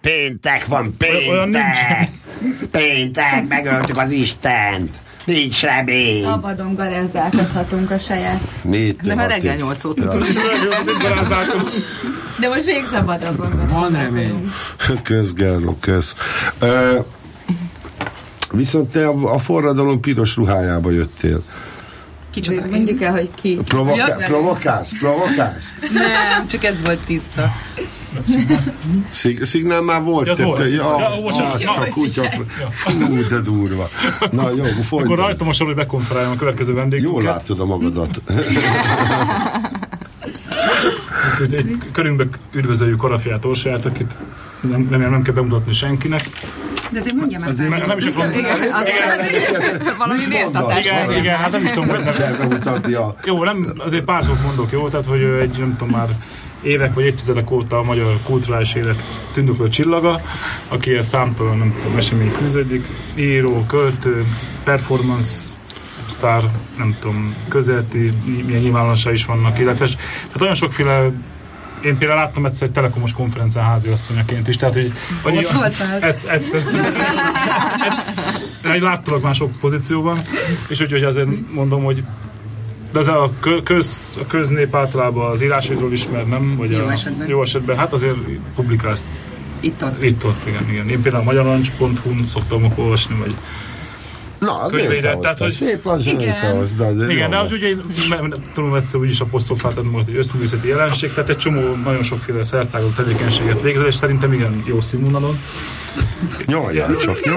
péntek van, péntek! Péntek, megöltük az Istent! Nincs remény! Szabadon garázdálkodhatunk a saját. De már reggel 8 óta tudod. De most még szabadabban. Van remény. Kösz, Gerló, kösz. Viszont te a forradalom piros ruhájába jöttél. Kicsoda. Mondjuk el, hogy ki. Provokálsz? Nem, csak ez volt tiszta. Szignál már volt? Ja, volt. Azt a kutya. Fú, de durva. Na jó, folyton. Akkor rajtam a sor, hogy bekonferáljam a következő vendégünket. Jól látod a magadat. Körünkbe üdvözöljük Arafiát Orsolyát, akit nem kell bemutatni senkinek. De azért mondja már. Nem is akarom. Valami méltatás. Igen, hát nem is tudom, hogy kell bemutatni a... Jó, nem, azért pár szót mondok, jó? Tehát, hogy egy, nem tudom már, évek vagy évtizedek óta a magyar kulturális élet tündöklő csillaga, akihez számtalan, nem tudom, esemény fűződik, író, költő, performance sztár, nem tudom, közéleti, milyen nyilvánosság is vannak, illetve tehát olyan sokféle. Én például láttam egyszer egy telekomos konferencián háziasszonyaként is, tehát hogy egyszer láttalak már sok pozícióban, és úgyhogy azért mondom, hogy de ez a köznép általában az írásaidról ismer, nem? Vagy jó esetben, hát azért publikálsz. Itt-ott, igen. Én például magyarnarancs.hu-n szoktam olvasni, vagy na, az összehozta. Szép lassan összehozta. Igen, de az ugye, tudom egyszer úgyis apostrofáltad magad, hogy ösztönművészeti jelenség, tehát egy csomó, nagyon sokféle szertágú tevékenységet végzel, és szerintem igen, jó színvonalon. Nyoljan csak.